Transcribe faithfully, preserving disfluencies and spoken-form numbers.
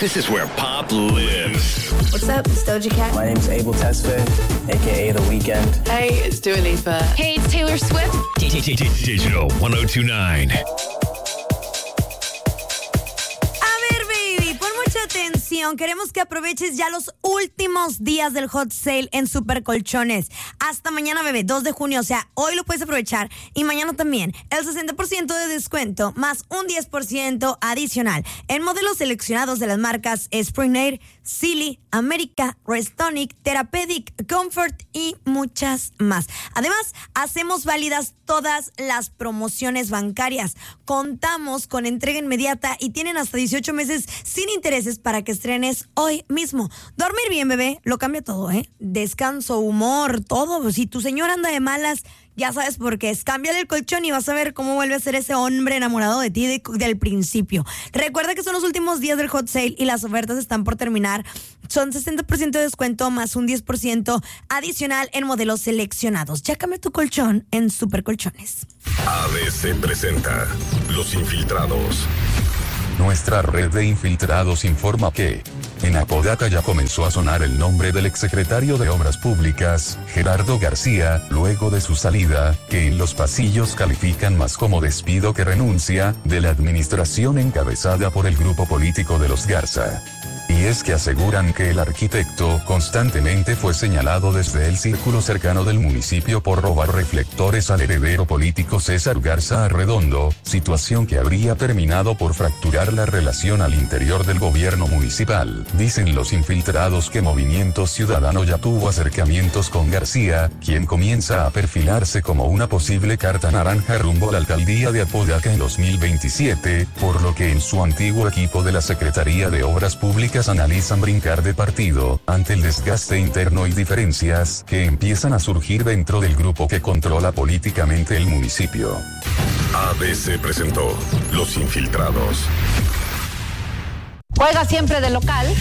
This is where pop lives. What's up? It's Doja Cat. My name's Abel Tesfaye, a k a. The Weeknd. Hey, it's Dua Lipa. Hey, it's Taylor Swift. Digital one oh two nine. Atención, queremos que aproveches ya los últimos días del hot sale en Super Colchones. Hasta mañana, bebé, dos de junio, o sea, hoy lo puedes aprovechar y mañana también. El sesenta por ciento de descuento más un diez por ciento adicional en modelos seleccionados de las marcas Spring-Aid, Silly, America, Restonic, Therapeutic, Comfort y muchas más. Además, hacemos válidas todas las promociones bancarias. Contamos con entrega inmediata y tienen hasta dieciocho meses sin intereses para que estrenes hoy mismo. Dormir bien, bebé, lo cambia todo, ¿eh? Descanso, humor, todo. Si tu señor anda de malas, ya sabes por qué es. Cámbiale el colchón y vas a ver cómo vuelve a ser ese hombre enamorado de ti de, del principio. Recuerda que son los últimos días del hot sale y las ofertas están por terminar. Son sesenta por ciento de descuento más un diez por ciento adicional en modelos seleccionados. Ya cambia tu colchón en Super Colchones. A B C presenta Los Infiltrados. Nuestra red de infiltrados informa que en Apodaca ya comenzó a sonar el nombre del exsecretario de Obras Públicas, Gerardo García, luego de su salida, que en los pasillos califican más como despido que renuncia, de la administración encabezada por el grupo político de los Garza. Y es que aseguran que el arquitecto constantemente fue señalado desde el círculo cercano del municipio por robar reflectores al heredero político César Garza Arredondo, situación que habría terminado por fracturar la relación al interior del gobierno municipal. Dicen los infiltrados que Movimiento Ciudadano ya tuvo acercamientos con García, quien comienza a perfilarse como una posible carta naranja rumbo a la alcaldía de Apodaca en dos mil veintisiete, por lo que en su antiguo equipo de la Secretaría de Obras Públicas analizan brincar de partido ante el desgaste interno y diferencias que empiezan a surgir dentro del grupo que controla políticamente el municipio. A B C presentó Los Infiltrados. Juega siempre de local.